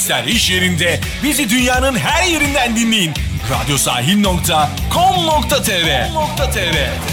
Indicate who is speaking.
Speaker 1: Sen iş yerinde bizi dünyanın her yerinden dinleyin. Radyosahil.com.tr